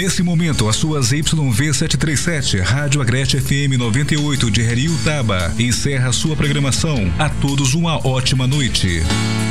Nesse momento, as suas YV737, Rádio Agreste FM 98 de Heriutaba, encerra sua programação. A todos uma ótima noite.